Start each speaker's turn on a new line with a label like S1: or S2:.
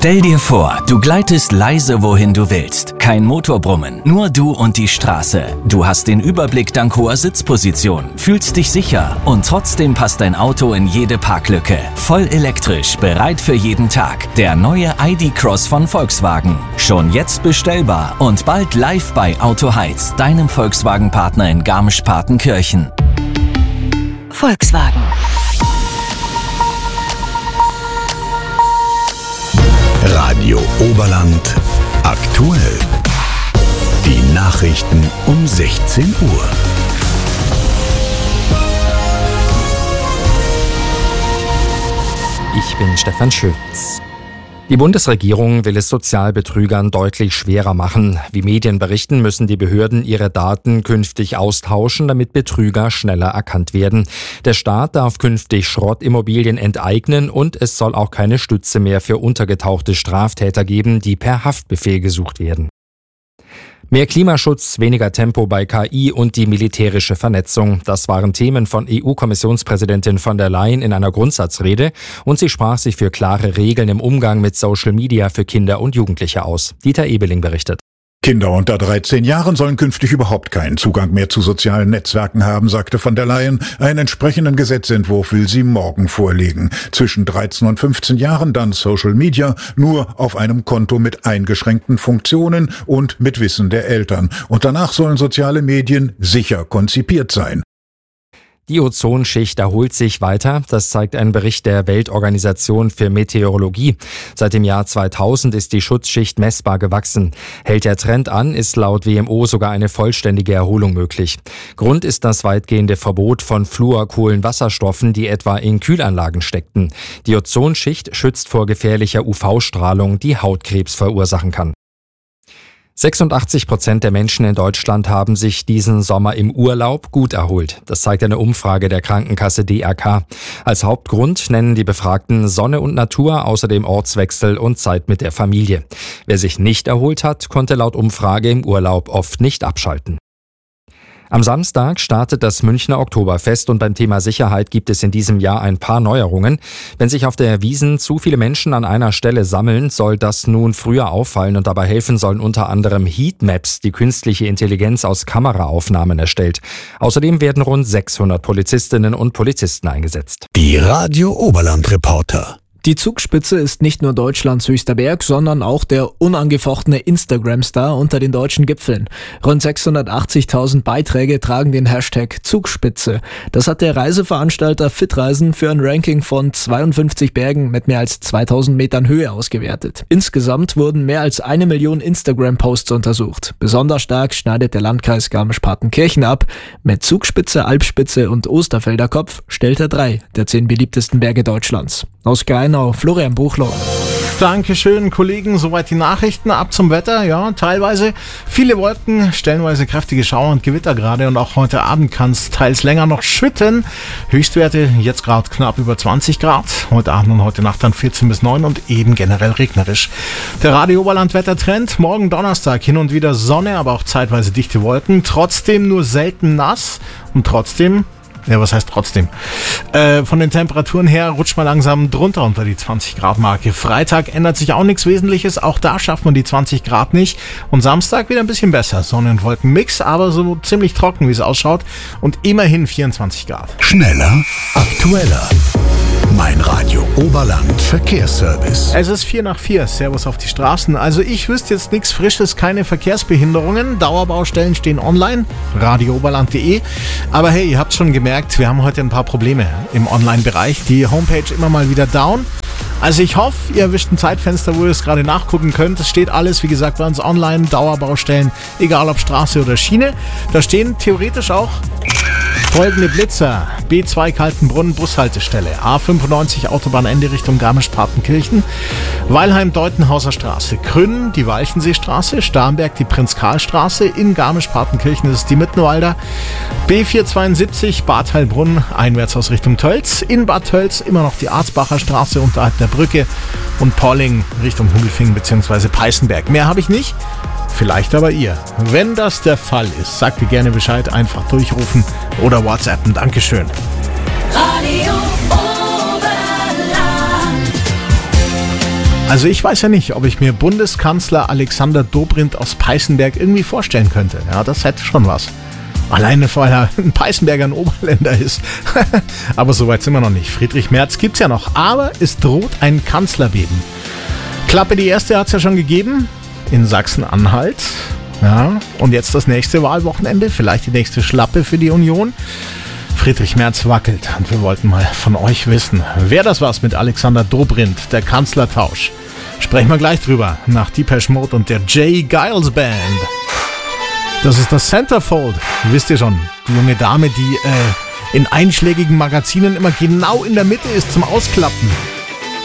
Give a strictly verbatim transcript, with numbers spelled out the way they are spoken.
S1: Stell dir vor, du gleitest leise, wohin du willst. Kein Motorbrummen, nur du und die Straße. Du hast den Überblick dank hoher Sitzposition, fühlst dich sicher und trotzdem passt dein Auto in jede Parklücke. Voll elektrisch, bereit für jeden Tag. Der neue I D Cross von Volkswagen. Schon jetzt bestellbar und bald live bei Auto Heiz, deinem Volkswagen-Partner in Garmisch-Partenkirchen.
S2: Volkswagen.
S3: Radio Oberland aktuell. Die Nachrichten um sechzehn Uhr.
S4: Ich bin Stefan Schütz. Die Bundesregierung will es Sozialbetrügern deutlich schwerer machen. Wie Medien berichten, müssen die Behörden ihre Daten künftig austauschen, damit Betrüger schneller erkannt werden. Der Staat darf künftig Schrottimmobilien enteignen und es soll auch keine Stütze mehr für untergetauchte Straftäter geben, die per Haftbefehl gesucht werden. Mehr Klimaschutz, weniger Tempo bei K I und die militärische Vernetzung. Das waren Themen von E U-Kommissionspräsidentin von der Leyen in einer Grundsatzrede und sie sprach sich für klare Regeln im Umgang mit Social Media für Kinder und Jugendliche aus. Dieter Ebeling berichtet.
S5: Kinder unter dreizehn Jahren sollen künftig überhaupt keinen Zugang mehr zu sozialen Netzwerken haben, sagte von der Leyen. Einen entsprechenden Gesetzentwurf will sie morgen vorlegen. Zwischen dreizehn und fünfzehn Jahren dann Social Media, nur auf einem Konto mit eingeschränkten Funktionen und mit Wissen der Eltern. Und danach sollen soziale Medien sicher konzipiert sein.
S4: Die Ozonschicht erholt sich weiter, das zeigt ein Bericht der Weltorganisation für Meteorologie. Seit dem Jahr zweitausend ist die Schutzschicht messbar gewachsen. Hält der Trend an, ist laut W M O sogar eine vollständige Erholung möglich. Grund ist das weitgehende Verbot von Fluorkohlenwasserstoffen, die etwa in Kühlanlagen steckten. Die Ozonschicht schützt vor gefährlicher U V-Strahlung, die Hautkrebs verursachen kann. sechsundachtzig Prozent der Menschen in Deutschland haben sich diesen Sommer im Urlaub gut erholt. Das zeigt eine Umfrage der Krankenkasse D R K. Als Hauptgrund nennen die Befragten Sonne und Natur, außerdem Ortswechsel und Zeit mit der Familie. Wer sich nicht erholt hat, konnte laut Umfrage im Urlaub oft nicht abschalten. Am Samstag startet das Münchner Oktoberfest und beim Thema Sicherheit gibt es in diesem Jahr ein paar Neuerungen. Wenn sich auf der Wiesn zu viele Menschen an einer Stelle sammeln, soll das nun früher auffallen und dabei helfen sollen unter anderem Heatmaps, die künstliche Intelligenz aus Kameraaufnahmen erstellt. Außerdem werden rund sechshundert Polizistinnen und Polizisten eingesetzt.
S3: Die Radio Oberland Reporter.
S6: Die Zugspitze ist nicht nur Deutschlands höchster Berg, sondern auch der unangefochtene Instagram-Star unter den deutschen Gipfeln. Rund sechshundertachtzigtausend Beiträge tragen den Hashtag Zugspitze. Das hat der Reiseveranstalter Fitreisen für ein Ranking von zweiundfünfzig Bergen mit mehr als zweitausend Metern Höhe ausgewertet. Insgesamt wurden mehr als eine Million Instagram-Posts untersucht. Besonders stark schneidet der Landkreis Garmisch-Partenkirchen ab. Mit Zugspitze, Alpspitze und Osterfelder Kopf stellt er drei der zehn beliebtesten Berge Deutschlands. Aus Greinau, Florian Buchloh.
S7: Dankeschön, Kollegen. Soweit die Nachrichten. Ab zum Wetter. Ja, teilweise viele Wolken, stellenweise kräftige Schauer und Gewitter gerade. Und auch heute Abend kann es teils länger noch schütten. Höchstwerte jetzt gerade knapp über zwanzig Grad. Heute Abend und heute Nacht dann vierzehn bis neun und eben generell regnerisch. Der Radio Oberland Wettertrend. Morgen Donnerstag hin und wieder Sonne, aber auch zeitweise dichte Wolken. Trotzdem nur selten nass und trotzdem... Ja, was heißt trotzdem? Äh, von den Temperaturen her rutscht man langsam drunter unter die zwanzig Grad Marke. Freitag ändert sich auch nichts Wesentliches. Auch da schafft man die zwanzig Grad nicht. Und Samstag wieder ein bisschen besser. Sonne- und Wolkenmix, aber so ziemlich trocken, wie es ausschaut. Und immerhin vierundzwanzig Grad.
S3: Schneller, aktueller. Mein Radio Oberland Verkehrsservice.
S7: Es ist vier nach vier. Servus auf die Straßen. Also ich wüsste jetzt nichts Frisches, keine Verkehrsbehinderungen. Dauerbaustellen stehen online. radio oberland punkt de. Aber hey, ihr habt schon gemerkt, wir haben heute ein paar Probleme im Online-Bereich. Die Homepage immer mal wieder down. Also ich hoffe, ihr erwischt ein Zeitfenster, wo ihr es gerade nachgucken könnt. Es steht alles, wie gesagt, bei uns online. Dauerbaustellen, egal ob Straße oder Schiene. Da stehen theoretisch auch folgende Blitzer. B zwei Kaltenbrunn Bushaltestelle, A fünfundneunzig Autobahnende Richtung Garmisch-Partenkirchen, Weilheim-Deutenhauser Straße, Krünn die Walchenseestraße, Starnberg die Prinz-Karl-Straße, in Garmisch-Partenkirchen ist es die Mittenwalder, B vierhundertzweiundsiebzig Bad Heilbrunn einwärts aus Richtung Tölz, in Bad Tölz immer noch die Arzbacher Straße unterhalb der Brücke und Polling Richtung Hugelfingen bzw. Peißenberg. Mehr habe ich nicht. Vielleicht aber ihr. Wenn das der Fall ist, sagt ihr gerne Bescheid, einfach durchrufen oder WhatsAppen. Dankeschön.
S2: Radio Oberland.
S7: Also ich weiß ja nicht, ob ich mir Bundeskanzler Alexander Dobrindt aus Peißenberg irgendwie vorstellen könnte. Ja, das hätte schon was. Alleine, weil er ein Peißenberger ein Oberländer ist. Aber so weit sind wir noch nicht. Friedrich Merz gibt's ja noch. Aber es droht ein Kanzlerbeben. Klappe, die erste hat's ja schon gegeben. In Sachsen-Anhalt. Ja, und jetzt das nächste Wahlwochenende. Vielleicht die nächste Schlappe für die Union. Friedrich Merz wackelt. Und wir wollten mal von euch wissen, wer das was mit Alexander Dobrindt, der Kanzlertausch. Sprechen wir gleich drüber. Nach Depeche Mode und der Jay Giles Band. Das ist das Centerfold. Wisst ihr schon, die junge Dame, die äh, in einschlägigen Magazinen immer genau in der Mitte ist zum Ausklappen.